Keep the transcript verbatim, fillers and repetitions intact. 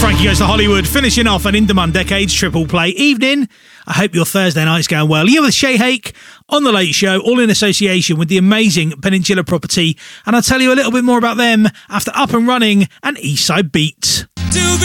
Frankie Goes to Hollywood, finishing off an Indaman Decades triple play evening. I hope your Thursday night's going well. You're with Shay Hake on The Late Show, all in association with the amazing Peninsula Property. And I'll tell you a little bit more about them after Up and Running and Eastside Beat.